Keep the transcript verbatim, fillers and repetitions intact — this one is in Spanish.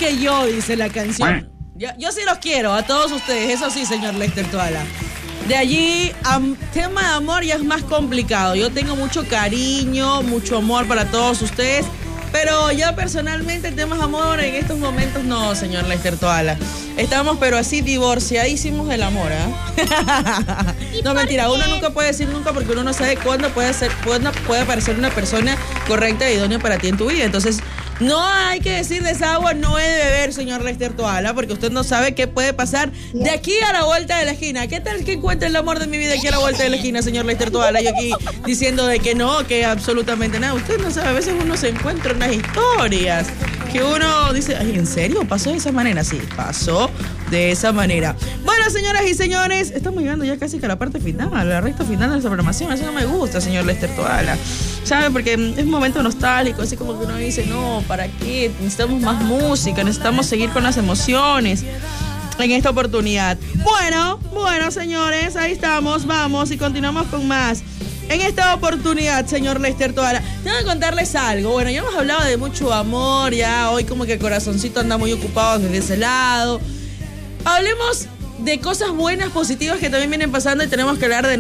que yo, dice la canción. Yo, yo sí los quiero, a todos ustedes, eso sí, señor Lester Toala. De allí, um, tema de amor ya es más complicado. Yo tengo mucho cariño, mucho amor para todos ustedes, pero yo personalmente temas de amor en estos momentos no, señor Lester Toala. Estamos pero así divorciadísimos del amor, ¿ah? ¿eh? No, mentira, uno nunca puede decir nunca porque uno no sabe cuándo puede ser, cuándo puede aparecer una persona correcta e idónea para ti en tu vida. Entonces, no hay que decir desagua, no he de beber, señor Lester Toala, porque usted no sabe qué puede pasar de aquí a la vuelta de la esquina. ¿Qué tal que encuentre el amor de mi vida aquí a la vuelta de la esquina, señor Lester Toala? Yo aquí diciendo de que no, que absolutamente nada. Usted no sabe, a veces uno se encuentra unas historias que uno dice, ay, ¿en serio? ¿Pasó de esa manera? Sí, pasó de esa manera. Bueno, señoras y señores, estamos llegando ya casi que a la parte final, a la recta final de nuestra programación. Eso no me gusta, señor Lester Toala. ¿Sabe? Porque es un momento nostálgico, así como que uno dice, no, ¿para qué? Necesitamos más música, necesitamos seguir con las emociones en esta oportunidad. Bueno, bueno, señores, ahí estamos, vamos y continuamos con más. En esta oportunidad, señor Lester Toala, tengo que contarles algo. Bueno, ya hemos hablado de mucho amor, ya hoy como que el corazoncito anda muy ocupado desde ese lado. Hablemos de cosas buenas, positivas que también vienen pasando y tenemos que hablar de